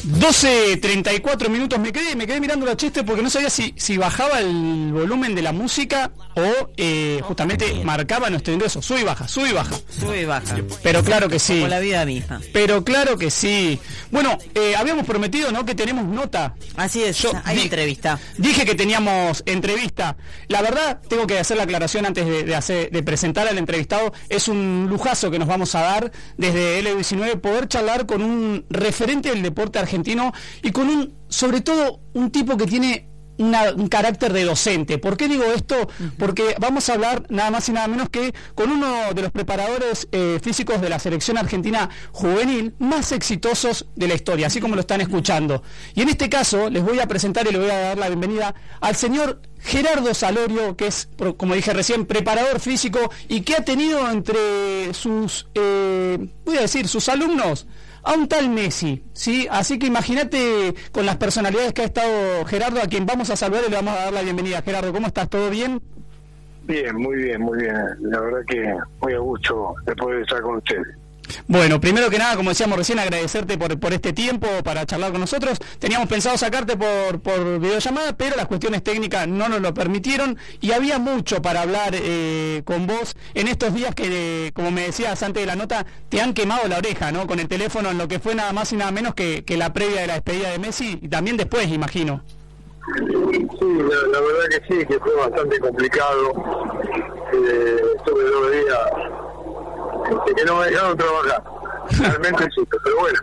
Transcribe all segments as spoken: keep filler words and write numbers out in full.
doce treinta y cuatro minutos, me quedé, me quedé mirando la chiste porque no sabía si, si bajaba el volumen de la música o eh, justamente marcaba nuestro ingreso. Sube y baja, sube y baja. Sube y baja. Pero claro que sí. Como la vida misma. Pero claro que sí. Bueno, eh, habíamos prometido, ¿no?, que tenemos nota. Así es, Yo hay di- entrevista. Dije que teníamos entrevista. La verdad, tengo que hacer la aclaración antes de, de, hacer, de presentar al entrevistado. Es un lujazo que nos vamos a dar desde L diecinueve, poder charlar con un referente del deporte argentino y con un, sobre todo, un tipo que tiene una, un carácter de docente. ¿Por qué digo esto? Uh-huh. Porque vamos a hablar nada más y nada menos que con uno de los preparadores eh, físicos de la selección argentina juvenil más exitosos de la historia, así como lo están escuchando. Y en este caso les voy a presentar y le voy a dar la bienvenida al señor Gerardo Salorio, que es, como dije recién, preparador físico y que ha tenido entre sus, eh, voy a decir, sus alumnos a un tal Messi, ¿sí? Así que imagínate con las personalidades que ha estado Gerardo, a quien vamos a saludar y le vamos a dar la bienvenida. Gerardo, ¿cómo estás? ¿Todo bien? Bien, muy bien, muy bien. La verdad que muy a gusto de poder estar con ustedes. Bueno, primero que nada, como decíamos recién, agradecerte por, por este tiempo para charlar con nosotros. Teníamos pensado sacarte por, por videollamada, pero las cuestiones técnicas no nos lo permitieron y había mucho para hablar eh, con vos en estos días que, como me decías antes de la nota, te han quemado la oreja, ¿no?, con el teléfono, en lo que fue nada más y nada menos que, que la previa de la despedida de Messi y también después, imagino. Sí, la, la verdad que sí, que fue bastante complicado. Eh, estuve dos días este, que no me dejaron trabajar. Realmente sí, pero bueno,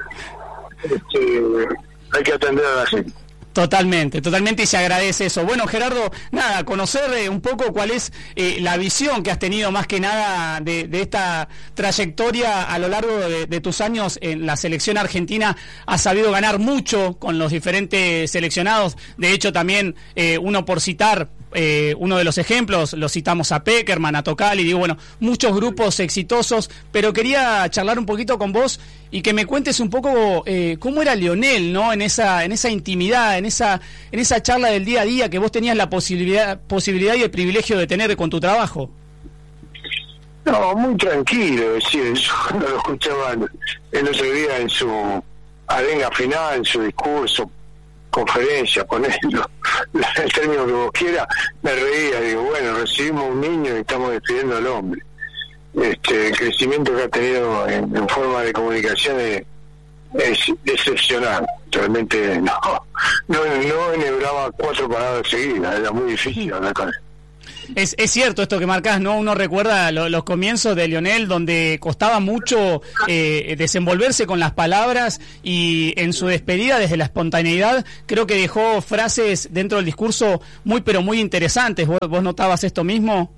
este, hay que atender a la gente. Totalmente, totalmente, y se agradece eso. Bueno, Gerardo, nada, conocer eh, un poco cuál es eh, la visión que has tenido más que nada de, de esta trayectoria a lo largo de, de tus años en la selección argentina. Has sabido ganar mucho con los diferentes seleccionados. De hecho, también eh, uno por citar eh, uno de los ejemplos, lo citamos a Peckerman, a Tocali, digo, bueno, muchos grupos exitosos, pero quería charlar un poquito con vos y que me cuentes un poco eh, cómo era Lionel, ¿no?, en esa en esa intimidad, en esa en esa charla del día a día que vos tenías la posibilidad posibilidad y el privilegio de tener con tu trabajo. No, muy tranquilo, es decir, yo no lo escuchaba el otro día en su arenga final, en su discurso, conferencia, ponerlo, el término que vos quieras, me reía, digo, bueno, recibimos un niño y estamos despidiendo al hombre. Este, el crecimiento que ha tenido en, en forma de comunicación es, es excepcional. Realmente no, no, no enhebraba cuatro paradas seguidas, era muy difícil hablar con él. Es, es cierto esto que marcás, ¿no? Uno recuerda lo, los comienzos de Lionel, donde costaba mucho eh, desenvolverse con las palabras, y en su despedida, desde la espontaneidad, creo que dejó frases dentro del discurso muy, pero muy interesantes. ¿Vos, vos notabas esto mismo?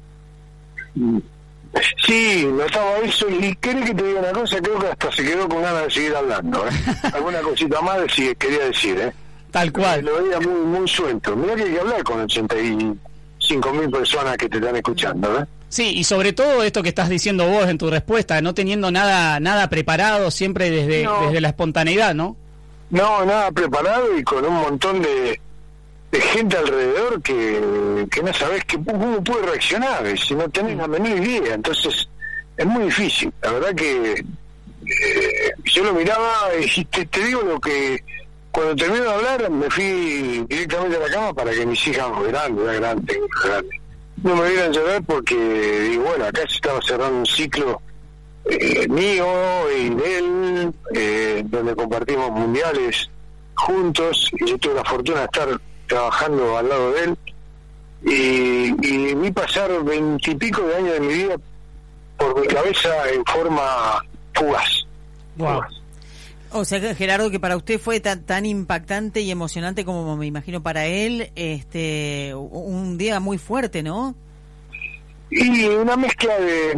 Sí, notaba eso, y querés que te diga una cosa, creo que hasta se quedó con ganas de seguir hablando, ¿eh? Alguna cosita más de, quería decir, ¿eh? Tal cual. Lo veía muy, muy suelto. Mirá que hay que hablar con ochenta y cinco mil personas que te están escuchando, ¿eh? Sí, y sobre todo esto que estás diciendo vos en tu respuesta, no teniendo nada nada preparado, siempre desde, no. desde la espontaneidad, ¿no? No, nada preparado, y con un montón de, de gente alrededor que, que no sabés que, cómo puede reaccionar, si no tenés la menor idea. Entonces es muy difícil. La verdad que eh, yo lo miraba y te, te digo lo que... Cuando termino de hablar, me fui directamente a la cama para que mis hijas, grandes, ya grandes, grandes, no me vieran llorar, porque digo, bueno, acá se estaba cerrando un ciclo eh, mío y de él, eh, donde compartimos mundiales juntos, y yo tuve la fortuna de estar trabajando al lado de él, y, y vi pasar veintipico de años de mi vida por mi cabeza en forma fugaz. Wow. fugaz. O sea que, Gerardo, que para usted fue tan, tan impactante y emocionante como me imagino para él, este un día muy fuerte, ¿no? Y una mezcla de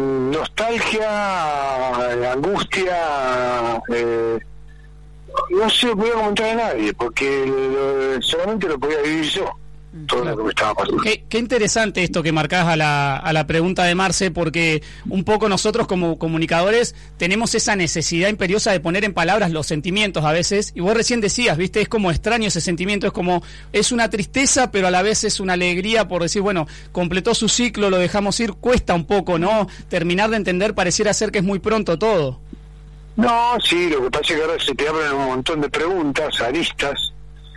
nostalgia, angustia, eh, no se lo podía comentar a nadie, porque lo, solamente lo podía vivir yo, todo lo que me estaba pasando. Qué, qué interesante esto que marcás a la, a la pregunta de Marce, porque un poco nosotros como comunicadores tenemos esa necesidad imperiosa de poner en palabras los sentimientos a veces, y vos recién decías, viste, es como extraño ese sentimiento, es como, es una tristeza, pero a la vez es una alegría por decir, bueno, completó su ciclo, lo dejamos ir, cuesta un poco, ¿no? Terminar de entender, pareciera ser que es muy pronto todo. No, sí, lo que pasa es que ahora se te abren un montón de preguntas, aristas,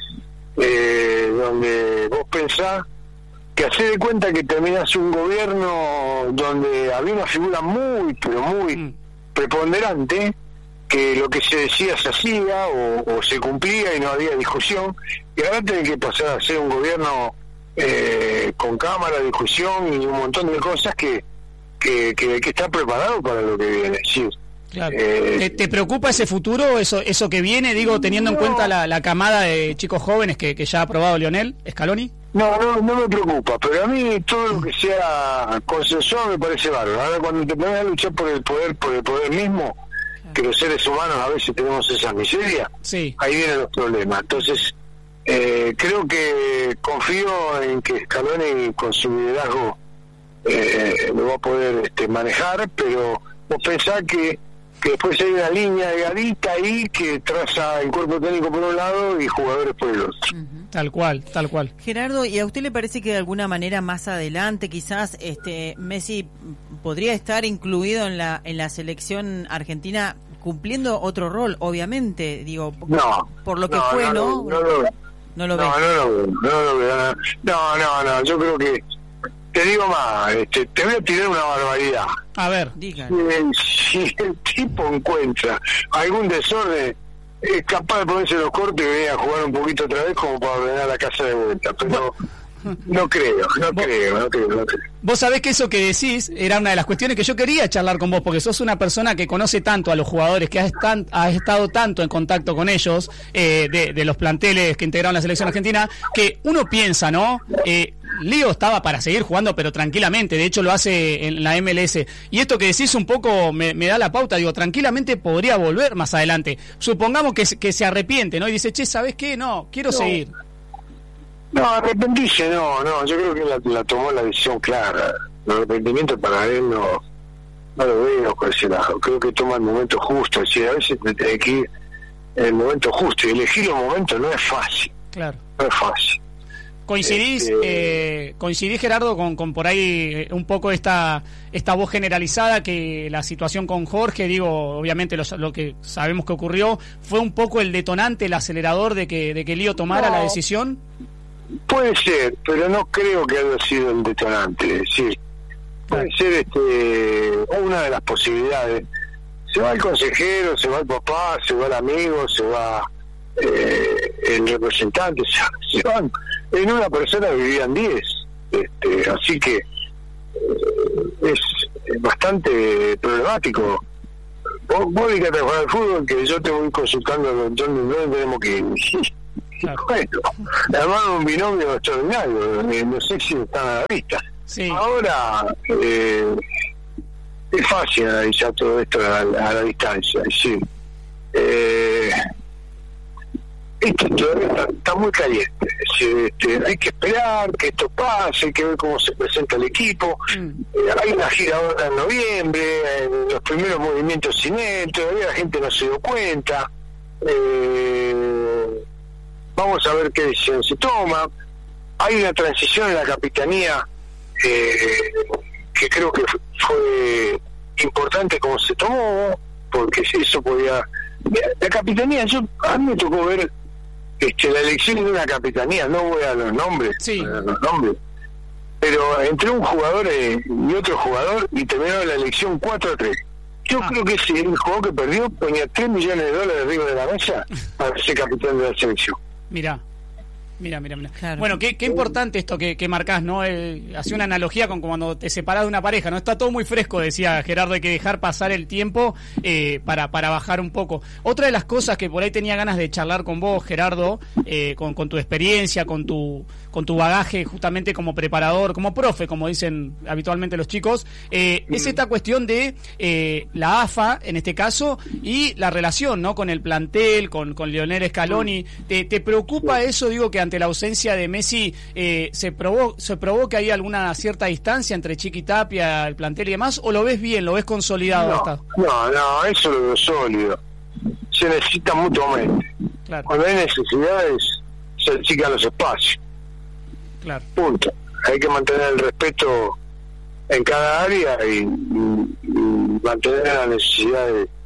eh, donde vos pensás que hacés de cuenta que terminás un gobierno donde había una figura muy, pero muy mm. preponderante, que lo que se decía se hacía o, o se cumplía y no había discusión, y ahora tenés que pasar a ser un gobierno eh, con cámara, discusión y un montón de cosas que, que, que, que está preparado para lo que viene. Sí. Claro. Eh, ¿Te, ¿Te preocupa ese futuro, eso eso que viene, digo, teniendo no. en cuenta la, la camada de chicos jóvenes que, que ya ha aprobado Lionel Scaloni? No, no, no me preocupa, pero a mí todo lo que sea consensuado me parece bárbaro. Ahora cuando te pones a luchar por el poder, por el poder mismo, que los seres humanos a veces tenemos esa miseria, sí. ahí vienen los problemas. Entonces, eh, creo que confío en que Scaloni con su liderazgo eh, lo va a poder este, manejar, pero vos pensás que que después hay una línea delgadita ahí que traza el cuerpo técnico por un lado y jugadores por el otro. Uh-huh. Tal cual, tal cual. Gerardo, ¿y a usted le parece que de alguna manera más adelante quizás este Messi podría estar incluido en la en la selección argentina cumpliendo otro rol, obviamente, digo, no, por lo que no, fue, no? ¿no? No, no, no, no lo ve. No, no lo veo, no lo veo. No, no, no, yo creo que te digo más, este, te voy a tirar una barbaridad. A ver, dígame. Si, si el tipo encuentra algún desorden, es capaz de ponerse los cortes y venir a jugar un poquito otra vez como para ordenar la casa de vuelta, pero no creo, no creo, no creo, no creo. Vos sabés que eso que decís era una de las cuestiones que yo quería charlar con vos, porque sos una persona que conoce tanto a los jugadores, que has, tan, has estado tanto en contacto con ellos, eh, de, de los planteles que integraron la selección argentina, que uno piensa, ¿no? Eh, Lío estaba para seguir jugando, pero tranquilamente, de hecho lo hace en la M L S, y esto que decís un poco me, me da la pauta, digo, tranquilamente podría volver más adelante, supongamos que, que se arrepiente, ¿no? Y dice, che, ¿sabés qué? No, quiero no. seguir. No, arrepentirse no, no, yo creo que la, la tomó la decisión clara, el arrepentimiento para él no, no lo veo por ese lado, creo que toma el momento justo, es decir, a veces te tenés que ir en el momento justo, y elegir los momentos no es fácil, claro, no es fácil. ¿Coincidís, este... eh, coincidís Gerardo, con, con por ahí un poco esta esta voz generalizada que la situación con Jorge, digo, obviamente lo, lo que sabemos que ocurrió, fue un poco el detonante, el acelerador de que de que Lío tomara no, la decisión? Puede ser, pero no creo que haya sido el detonante, es decir, puede ser este una de las posibilidades. Se va el consejero, se va el papá, se va el amigo, se va eh, el representante, se, se van. En una persona vivían diez, este, así que eh, es bastante problemático. Vos, vos dedicate a jugar al fútbol, que yo te voy consultando dónde no tenemos que ir. Claro. Bueno, además un binomio extraordinario, los éxitos están a la vista. Sí. Ahora eh, es fácil analizar todo esto a la, a la distancia, es decir, eh, esto todavía está, está muy caliente, es decir, este, hay que esperar que esto pase, hay que ver cómo se presenta el equipo. Mm. Eh, hay una gira ahora en noviembre, en los primeros movimientos sin él, todavía la gente no se dio cuenta. Eh, vamos a ver qué decisión se toma. Hay una transición en la capitanía eh, que creo que fue importante como se tomó, porque eso podía... La capitanía, yo a mí me tocó ver este, la elección de una capitanía, no voy a los nombres, sí. a los nombres, pero entre un jugador eh, y otro jugador y terminó la elección cuatro a tres. Yo ah. creo que ese el jugador que perdió ponía tres millones de dólares arriba de la mesa para ser capitán de la selección. Mirá. Mira, mira, mira. Claro. Bueno, qué, qué importante esto que, que marcás, ¿no? Eh, hacía una analogía con cuando te separás de una pareja, ¿no? Está todo muy fresco, decía Gerardo, hay que dejar pasar el tiempo eh, para, para bajar un poco. Otra de las cosas que por ahí tenía ganas de charlar con vos, Gerardo, eh, con, con tu experiencia, con tu con tu bagaje justamente como preparador, como profe, como dicen habitualmente los chicos, eh, es esta cuestión de eh, la A F A, en este caso, y la relación, ¿no? Con el plantel, con, con Lionel Scaloni. ¿Te, te preocupa eso? Digo que ante la ausencia de Messi eh, se probó se probó que hay alguna cierta distancia entre Chiqui Tapia, el plantel y demás, ¿o lo ves bien, lo ves consolidado? No, hasta? no, no, eso lo veo sólido. Se necesita mutuamente. Claro. Cuando hay necesidades, se achican los espacios. Claro. Punto. Hay que mantener el respeto en cada área y, y, y mantener la necesidad de,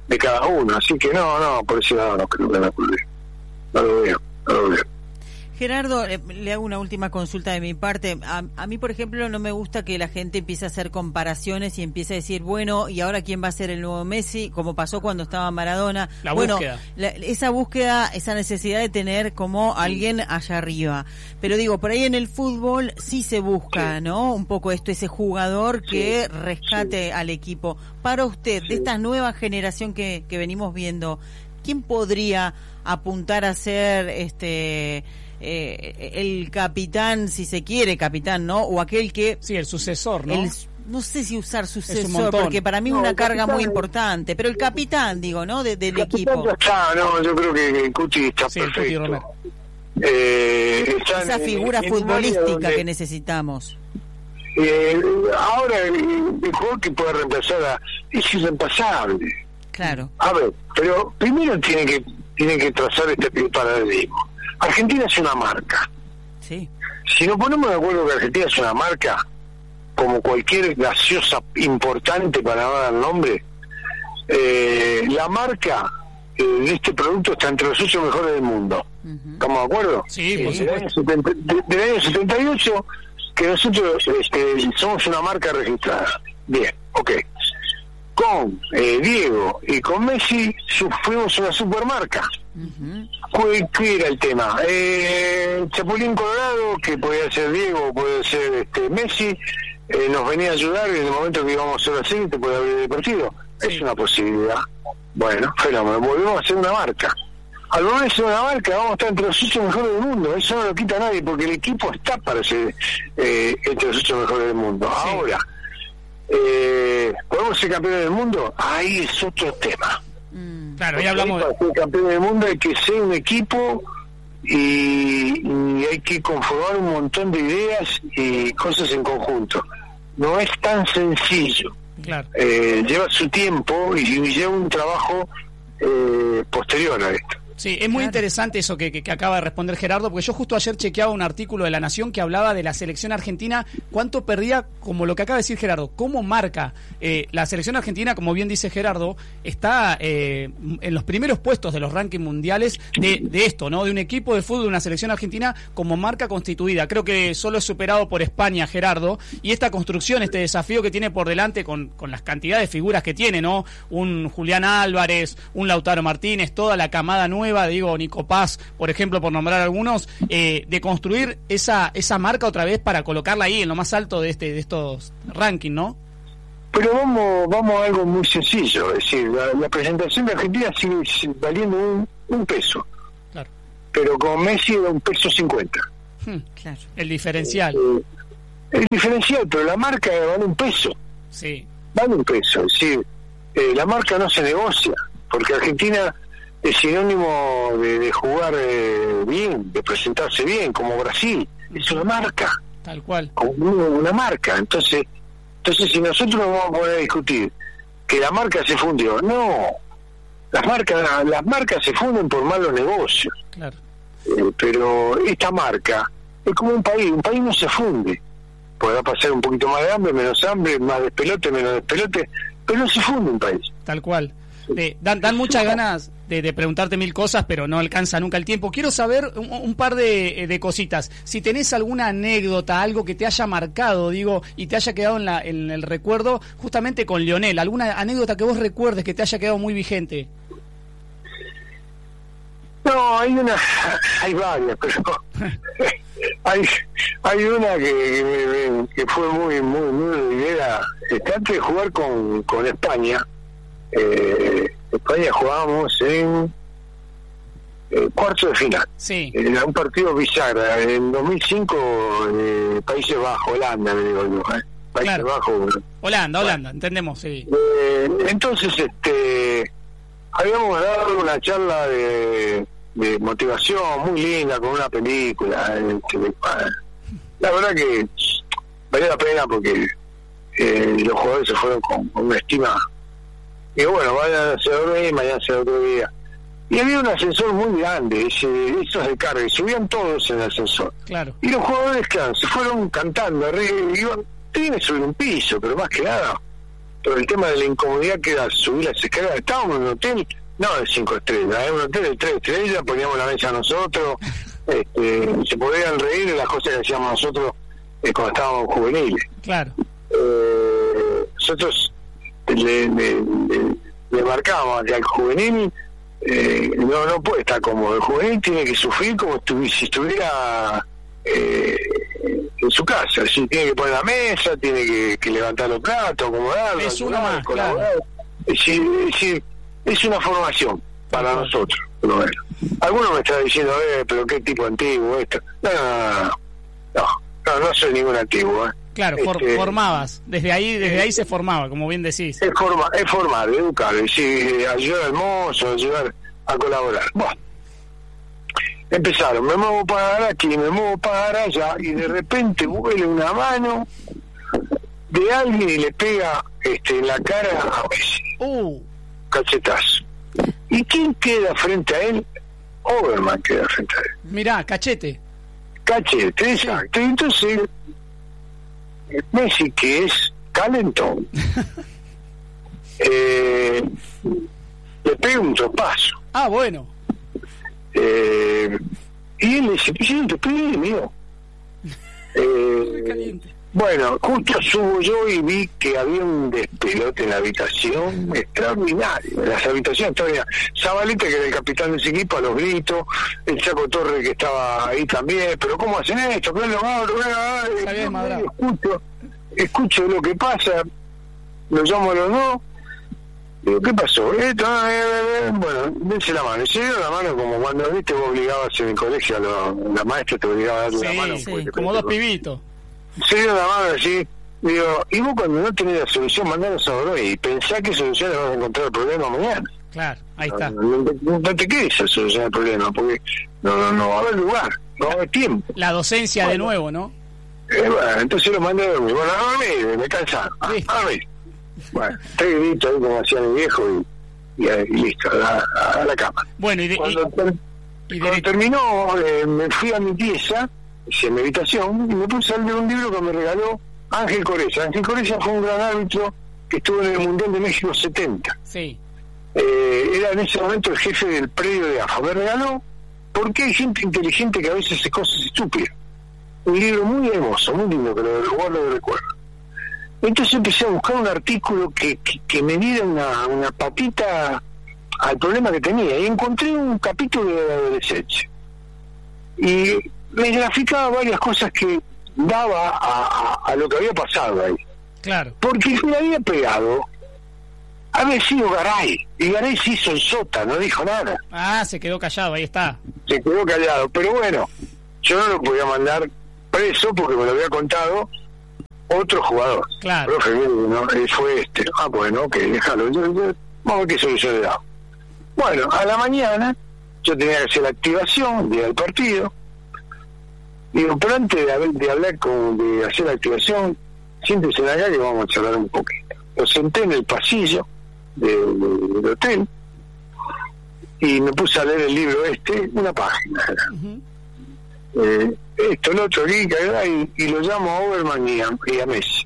de cada uno, así que no, no, por ese lado no creo que me ocurrió. No lo veo, no lo veo. Gerardo, eh, le hago una última consulta de mi parte. A, a mí, por ejemplo, no me gusta que la gente empiece a hacer comparaciones y empiece a decir, bueno, ¿y ahora quién va a ser el nuevo Messi? Como pasó cuando estaba Maradona. La bueno, búsqueda. La, esa búsqueda, esa necesidad de tener como alguien allá arriba. Pero digo, por ahí en el fútbol sí se busca, sí. ¿no? Un poco esto, ese jugador que sí. rescate sí. al equipo. Para usted, sí. de esta nueva generación que, que venimos viendo, ¿quién podría apuntar a ser este... Eh, el capitán, si se quiere, capitán, ¿no? O aquel que... Sí, el sucesor, ¿no? El, no sé si usar sucesor, porque para mí es no, una carga muy importante, pero el capitán, digo, ¿no? De, del equipo. Ya está, no, yo creo que el Cuti está sí, perfecto. El Cuti eh, Esa en, figura en futbolística donde, que necesitamos. Eh, ahora, el, el jugador que puede reemplazar a... es irreemplazable. Claro. A ver, pero primero tiene que, tiene que trazar este paradigma. Argentina es una marca. Sí. Si nos ponemos de acuerdo que Argentina es una marca, como cualquier gaseosa importante para no dar nombre, eh, la marca eh, de este producto está entre los ocho mejores del mundo. Uh-huh. ¿Estamos de acuerdo? Sí, sí. Por Del año, setenta, de, del año setenta y ocho, que nosotros este, somos una marca registrada. Bien, ok. Con eh, Diego y con Messi fuimos una supermarca. Uh-huh. ¿Qué era el tema? Eh, Chapulín Colorado, que podía ser Diego, puede ser este Messi, eh, nos venía a ayudar en el momento que íbamos a hacer así, te puede abrir el partido. Sí. Es una posibilidad. Bueno, fenómeno, volvemos a ser una marca. Al volver a ser una marca, vamos a estar entre los ocho mejores del mundo. Eso no lo quita nadie, porque el equipo está para ser eh, entre los ocho mejores del mundo. Sí. Ahora, eh, ¿podemos ser campeones del mundo? Ahí es otro tema. Claro, ya hablamos. Para ser campeón del mundo hay que ser un equipo y, y hay que conformar un montón de ideas y cosas en conjunto. No es tan sencillo. Claro. Eh, lleva su tiempo y, y lleva un trabajo eh, posterior a esto. Sí, es muy claro. interesante eso que, que, que acaba de responder Gerardo, porque yo justo ayer chequeaba un artículo de La Nación que hablaba de la selección argentina, cuánto perdía, como lo que acaba de decir Gerardo, cómo marca eh, la selección argentina, como bien dice Gerardo, está eh, en los primeros puestos de los rankings mundiales de, de esto, ¿no? De un equipo de fútbol de una selección argentina como marca constituida. Creo que solo es superado por España, Gerardo, y esta construcción, este desafío que tiene por delante con, con las cantidades de figuras que tiene, ¿no? Un Julián Álvarez, un Lautaro Martínez, toda la camada nueva, digo, Nico Paz, por ejemplo, por nombrar algunos, eh, de construir esa esa marca otra vez para colocarla ahí en lo más alto de este de estos rankings, ¿no? Pero vamos vamos a algo muy sencillo, es decir, la, la presentación de Argentina sigue valiendo un, un peso, claro. Pero con Messi era un peso cincuenta. Hmm, claro. El diferencial. Eh, el diferencial, pero la marca vale un peso. Sí. Vale un peso, es decir, eh, la marca no se negocia, porque Argentina es sinónimo de, de jugar eh, bien, de presentarse bien, como Brasil. Es una marca. Tal cual. Como una marca. Entonces, entonces si nosotros nos vamos a poner a discutir que la marca se fundió, no. Las marcas, las marcas se funden por malos negocios. Claro. Eh, pero esta marca es como un país. Un país no se funde. Podrá pasar un poquito más de hambre, menos hambre, más despelote, menos despelote, pero no se funde un país. Tal cual. De, dan, dan muchas ganas de, de preguntarte mil cosas, pero no alcanza nunca el tiempo. Quiero saber un, un par de, de cositas. Si tenés alguna anécdota, algo que te haya marcado, digo, y te haya quedado en, la, en el recuerdo, justamente con Lionel, alguna anécdota que vos recuerdes que te haya quedado muy vigente. No, hay una, hay varias, pero hay hay una que, que fue muy, muy, muy idea. Antes de jugar con, con España, Eh, España jugábamos en eh, cuarto de final. Sí. Era un partido bisagra. En dos mil cinco, eh, Países Bajos, Holanda, me digo yo. ¿eh? Países claro. Bajos. Holanda, Holanda, entendemos, sí. Eh, entonces, este, habíamos dado una charla de, de motivación muy linda con una película. Eh, que me, la verdad que valió la pena porque eh, los jugadores se fueron con, con una estima. Y bueno, vayan a hacer dormir, mañana se otro día. Y había un ascensor muy grande, ese, esos de carga, y subían todos en el ascensor. Claro. Y los jugadores, claro, se fueron cantando arriba, y iban, tienen que subir un piso, pero más que nada, pero el tema de la incomodidad que era subir las escaleras. Estábamos en un hotel, no de cinco estrellas, era un hotel de tres estrellas, poníamos la mesa nosotros, este, se podían reír de las cosas que hacíamos nosotros eh, cuando estábamos juveniles. Claro. Eh, nosotros le, le, le, le marcábamos que al juvenil eh, no no puede estar cómodo. El juvenil tiene que sufrir como estuvi, si estuviera eh, en su casa. Si tiene que poner la mesa, tiene que, que levantar los platos, acomodarlos, es una más, colaborar. Claro. Es decir, es decir, es una formación para claro. nosotros. Pero bueno, algunos me están diciendo, eh, pero qué tipo antiguo esto. No, no, no, no, no, no, no soy ningún antiguo, ¿eh? Claro, for, este, formabas, desde ahí desde ahí se formaba, como bien decís. Es, forma, es formar, educar, es decir, ayudar al mozo, ayudar a colaborar. Bueno, empezaron, me muevo para aquí, me muevo para allá, y de repente vuela una mano de alguien y le pega este, en la cara a Messi. Uh. Cachetazo. ¿Y quién queda frente a él? Oberman queda frente a él. Mirá, cachete. Cachete, exacto. Y entonces Messi, que es calentón, eh, le pega un tropazo. Ah, bueno. Eh, y él le dice, pues yo no te pegué, mío. Eh, bueno, justo subo yo y vi que había un despelote en la habitación extraordinario, en las habitaciones extraordinarias. Zabaleta, que era el capitán de ese equipo, a los gritos, el Chaco Torre, que estaba ahí también, pero ¿cómo hacen esto? ¿Qué es lo malo? Escucho, escucho lo que pasa, lo llamo a los dos, digo, ¿qué pasó? Esto, eh, eh, bueno, dense la mano. Y se dio la mano como cuando, viste, vos obligabas en el colegio, a lo, la maestra te obligaba a darle sí, la mano. Sí, como dos pibitos. Se dio la mano así, digo, y vos cuando no tenés la solución, mandanos a Oroy y pensá qué solución le vas a encontrar el problema mañana. Claro, ahí está. No, no, no, no te quedes a solucionar el problema, porque no, no, no va a haber lugar, no va a haber tiempo. La docencia bueno, de nuevo, ¿no? Eh, bueno, entonces lo mandé a dormir. Bueno, a dormir, me cansaron. A dormir. Bueno, tres gritos ahí como hacía mi viejo y, y, y listo, a, a la cama. Bueno, y, de, cuando, ter, y, cuando y terminó, eh, me fui a mi pieza, en mi habitación, y me puse a leer un libro que me regaló Ángel Coreza. Ángel Coreza fue un gran árbitro que estuvo en el Mundial de México setenta. Sí. Eh, era en ese momento el jefe del predio de A F A. Me regaló porque hay gente inteligente que a veces hace cosas estúpidas. Un libro muy hermoso, muy lindo, que lo guardo de recuerdo. Entonces empecé a buscar un artículo que, que, que me diera una, una patita al problema que tenía, y encontré un capítulo de la adolescencia. Y me graficaba varias cosas que daba a, a, a lo que había pasado ahí. Claro. Porque el que le había pegado había sido Garay, y Garay se hizo el sota, no dijo nada. Ah, se quedó callado, ahí está. Se quedó callado, pero bueno, yo no lo podía mandar preso porque me lo había contado otro jugador. Claro. Profe, ¿no? Él fue este. Ah, bueno, ok, déjalo. Yo, yo, vamos a ver qué solución le da. Bueno, a la mañana yo tenía que hacer la activación, el día del partido. Digo, pero antes de, de hablar con, de hacer la activación, siéntese en acá que vamos a charlar un poquito. Lo senté en el pasillo de, de, del hotel y me puse a leer el libro este, una página. Uh-huh. eh, esto, el otro, aquí, y, y lo llamo a Oberman y a, y a Messi.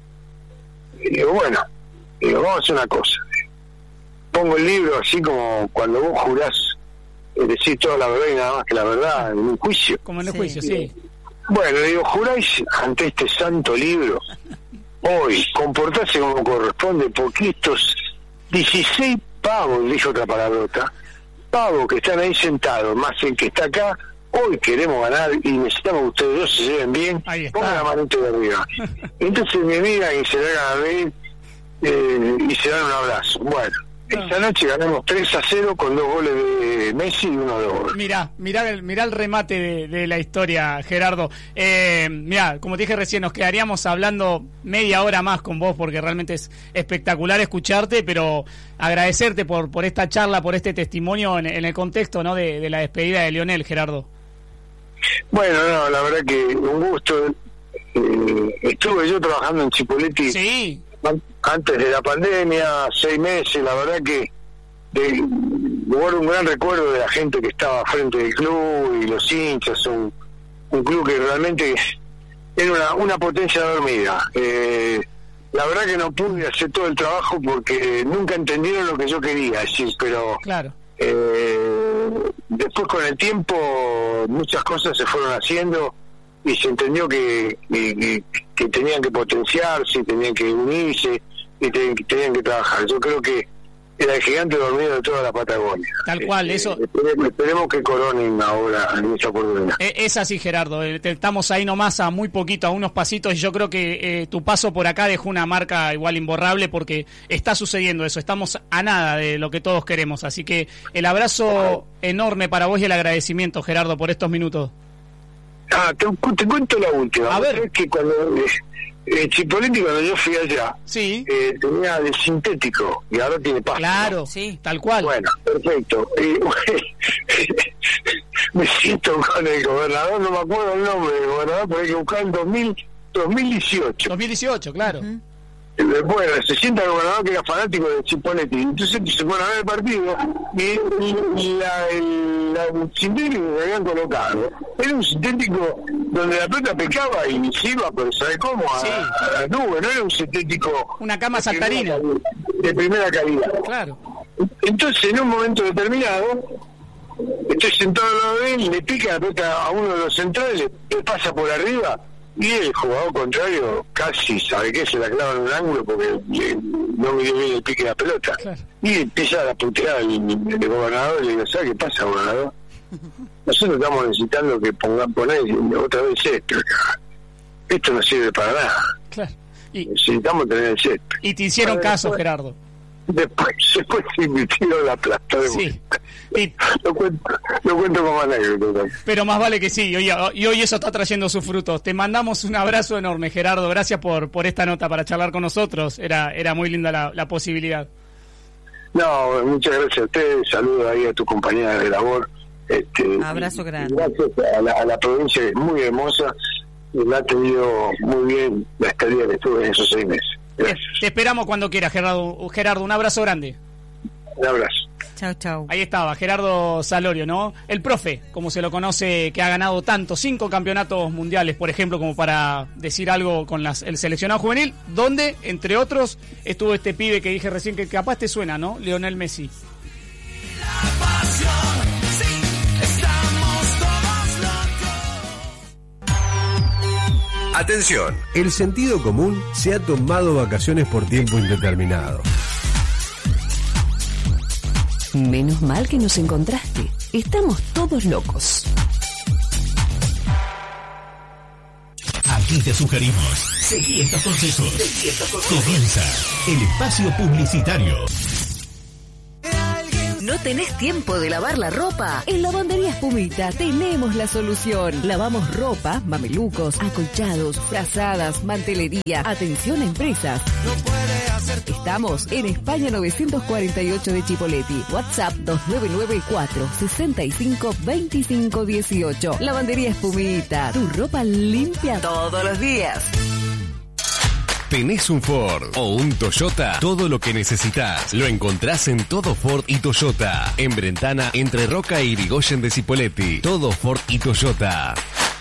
Y digo, bueno, digo, vamos a hacer una cosa. Pongo el libro así como cuando vos jurás es decir toda la verdad y nada más que la verdad en un juicio. Como en el sí. juicio, sí. Bueno, digo, juráis ante este santo libro hoy comportarse como corresponde, porque estos dieciséis pavos, dijo otra palabrota, pavos que están ahí sentados, más el que está acá, hoy queremos ganar y necesitamos que ustedes dos se lleven bien, pongan la manito de arriba. Entonces me miran y se le hagan a reír eh, y se dan un abrazo. Bueno, esta noche ganamos tres a cero con dos goles de Messi y uno de Oberman. Mirá, mirá el, mirá el remate de, de la historia, Gerardo. Eh, mirá, como te dije recién, nos quedaríamos hablando media hora más con vos porque realmente es espectacular escucharte, pero agradecerte por, por esta charla, por este testimonio en, en el contexto, ¿no? de, de la despedida de Lionel, Gerardo. Bueno, no, la verdad que un gusto. Eh, estuve yo trabajando en Chipolletti. Sí. Antes de la pandemia, seis meses, la verdad que de, guardo un gran recuerdo de la gente que estaba frente del club y los hinchas, un, un club que realmente era una, una potencia dormida. Eh, la verdad que no pude hacer todo el trabajo porque nunca entendieron lo que yo quería decir, pero claro. eh, después con el tiempo muchas cosas se fueron haciendo y se entendió que, que, que tenían que potenciarse, tenían que unirse y tenían, tenían que trabajar. Yo creo que era el gigante dormido de toda la Patagonia. Tal cual, eh, eso. Esperemos, esperemos que coronen ahora en esa oportunidad. Es así, Gerardo. Estamos ahí nomás a muy poquito, a unos pasitos, y yo creo que eh, tu paso por acá dejó una marca igual imborrable porque está sucediendo eso. Estamos a nada de lo que todos queremos. Así que el abrazo enorme para vos y el agradecimiento, Gerardo, por estos minutos. Ah, te, te cuento la última. A ver. Es que cuando eh, eh, Chipoleti, cuando yo fui allá, sí. eh, tenía de sintético y ahora tiene pasto. Claro, ¿no? sí, tal cual. Bueno, perfecto. Y, me siento con el gobernador, no me acuerdo el nombre del gobernador, pero hay que buscar en dos mil, dos mil dieciocho. dos mil dieciocho, claro. Uh-huh. Bueno, se sienta el gobernador que era fanático de Chipoleti, entonces se pone a ver el partido y, y, y la, el, la, el sintético que habían colocado era un sintético donde la pelota pecaba y se iba, pero ¿sabe cómo? A, sí. a la nube, no era un sintético una cama de saltarina primera, de primera calidad. Claro. Entonces, en un momento determinado, estoy sentado al lado de él, le pica la pelota a uno de los centrales, le pasa por arriba. Y el jugador contrario casi, ¿sabe qué? Se la clava en un ángulo porque le, no midió bien el pique de la pelota. Claro. Y empieza a putear el, el gobernador y le digo, ¿sabe qué pasa, gobernador? Nosotros estamos necesitando que pongan poner otra vez esto. Esto no sirve para nada. Claro. Y, necesitamos tener el césped. Y te hicieron bueno, caso, después, Gerardo. Después, después se invirtió la plata de sí. Y, lo, cuento, lo cuento como anécdota. Pero más vale que sí, y hoy, y hoy eso está trayendo sus frutos. Te mandamos un abrazo enorme, Gerardo. Gracias por por esta nota para charlar con nosotros. Era era muy linda la, la posibilidad. No, muchas gracias a ustedes. Saludos ahí a tu compañera de labor. Este, abrazo grande. Gracias a la, a la provincia, que es muy hermosa. Y la ha tenido muy bien la estadía que estuve en esos seis meses. Te, te esperamos cuando quieras, Gerardo. Gerardo, un abrazo grande. Un abrazo. Chau, chau. Ahí estaba, Gerardo Salorio, ¿no? El profe, como se lo conoce, que ha ganado tanto, cinco campeonatos mundiales, por ejemplo, como para decir algo con las, el seleccionado juvenil, donde, entre otros, estuvo este pibe que dije recién que capaz te suena, ¿no? Lionel Messi. La pasión, sí, estamos todos locos. Atención, el sentido común se ha tomado vacaciones por tiempo indeterminado. Menos mal que nos encontraste. Estamos todos locos. Aquí te sugerimos. Seguí estos consejos. Comienza el espacio publicitario. ¿No tenés tiempo de lavar la ropa? En Lavandería Espumita tenemos la solución. Lavamos ropa, mamelucos, acolchados, frazadas, mantelería. Atención a empresas. Estamos en España novecientos cuarenta y ocho de Chipoleti. WhatsApp dos nueve nueve cuatro seis cinco dos cinco uno ocho. Lavandería Espumita. Tu ropa limpia todos los días. ¿Tenés un Ford o un Toyota? Todo lo que necesitas lo encontrás en Todo Ford y Toyota. En Brentana, entre Roca y Irigoyen de Cipolletti. Todo Ford y Toyota.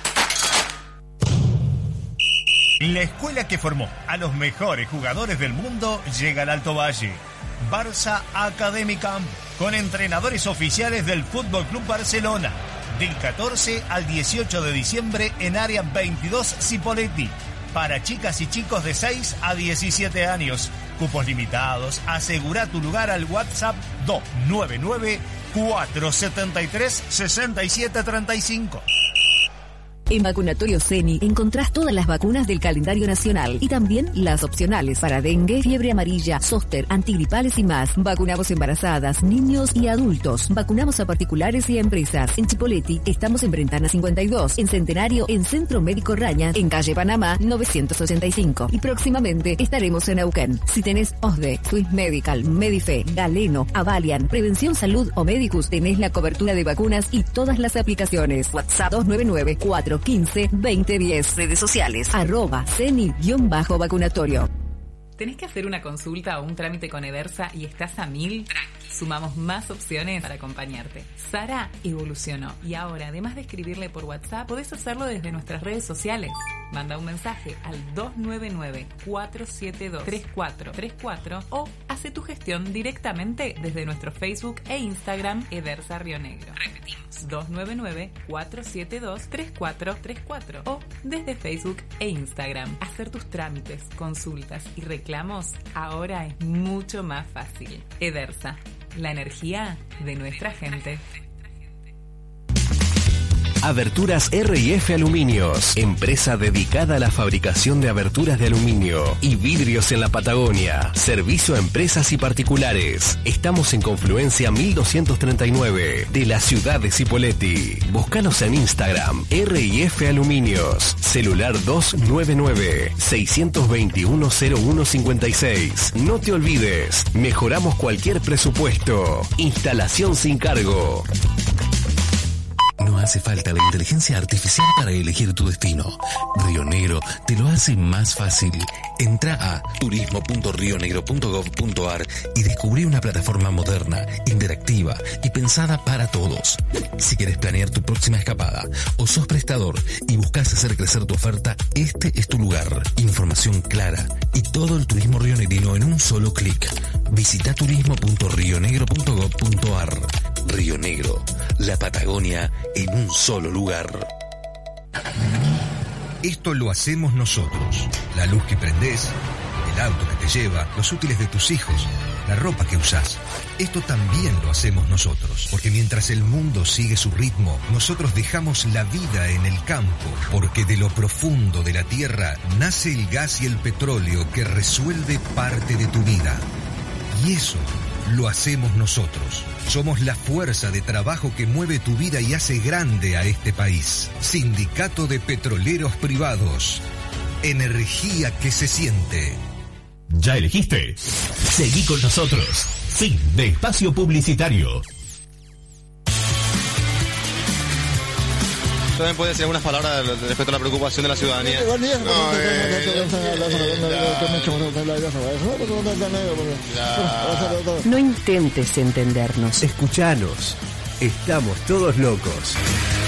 La escuela que formó a los mejores jugadores del mundo llega al Alto Valle. Barça Academy Camp, con entrenadores oficiales del Fútbol Club Barcelona. Del catorce al dieciocho de diciembre en Área veintidós Cipolletti. Para chicas y chicos de seis a diecisiete años. Cupos limitados. Asegura tu lugar al WhatsApp dos nueve nueve cuatro siete tres seis siete tres cinco. En Vacunatorio Ceni encontrás todas las vacunas del calendario nacional y también las opcionales para dengue, fiebre amarilla, zóster, antigripales y más. Vacunamos embarazadas, niños y adultos. Vacunamos a particulares y a empresas. En Chipolletti estamos en Brentana cincuenta y dos, en Centenario, en Centro Médico Raña, en Calle Panamá novecientos ochenta y cinco. Y próximamente estaremos en Neuquén. Si tenés O S D E, Swiss Medical, Medife, Galeno, Avalian, Prevención Salud o Medicus, tenés la cobertura de vacunas y todas las aplicaciones. WhatsApp dos nueve nueve cuatro quince veinte diez. Redes sociales, arroba ceni-vacunatorio. ¿Tenés que hacer una consulta o un trámite con Eversa y estás a mil? Sumamos más opciones para acompañarte. Sara evolucionó y ahora, además de escribirle por WhatsApp, podés hacerlo desde nuestras redes sociales. Manda un mensaje al dos nueve nueve, cuatro siete dos, tres cuatro tres cuatro o hace tu gestión directamente desde nuestro Facebook e Instagram Edersa Río Negro. Repetimos, dos nueve nueve, cuatro siete dos, tres cuatro tres cuatro o desde Facebook e Instagram. Hacer tus trámites, consultas y reclamos ahora es mucho más fácil. Edersa, la energía de nuestra gente. Aberturas R y F Aluminios, empresa dedicada a la fabricación de aberturas de aluminio y vidrios en la Patagonia. Servicio a empresas y particulares. Estamos en Confluencia mil doscientos treinta y nueve de la ciudad de Cipolletti. Búscanos en Instagram, R y F Aluminios. Celular dos nueve nueve, seis dos uno, cero uno cinco seis. No te olvides, mejoramos cualquier presupuesto. Instalación sin cargo. No hace falta la inteligencia artificial para elegir tu destino. Río Negro te lo hace más fácil. Entra a turismo punto río negro punto gov punto ar y descubrí una plataforma moderna, interactiva y pensada para todos. Si quieres planear tu próxima escapada o sos prestador y buscas hacer crecer tu oferta, este es tu lugar. Información clara y todo el turismo rionegrino en un solo clic. Visita turismo punto río negro punto gov punto ar. Río Negro, la Patagonia en un solo lugar. Esto lo hacemos nosotros. La luz que prendés, el auto que te lleva, los útiles de tus hijos, la ropa que usás. Esto también lo hacemos nosotros. Porque mientras el mundo sigue su ritmo, nosotros dejamos la vida en el campo. Porque de lo profundo de la tierra nace el gas y el petróleo que resuelve parte de tu vida. Y eso lo hacemos nosotros. Somos la fuerza de trabajo que mueve tu vida y hace grande a este país. Sindicato de Petroleros Privados. Energía que se siente. ¿Ya elegiste? Seguí con nosotros. Fin de espacio publicitario. También puede decir algunas palabras respecto a la preocupación de la ciudadanía. No, No intentes entendernos. Escuchanos. Estamos todos locos.